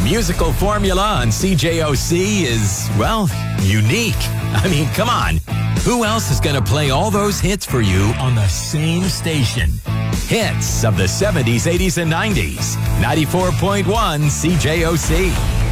musical formula on CJOC is, well, unique. I mean, come on. Who else is going to play all those hits for you on the same station? Hits of the 70s, 80s, and 90s. 94.1 CJOC.